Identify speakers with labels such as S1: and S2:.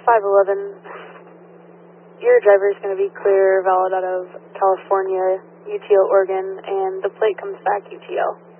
S1: 511. Your driver is going to be clear, valid out of California, UTO, Oregon, and the plate comes back UTO.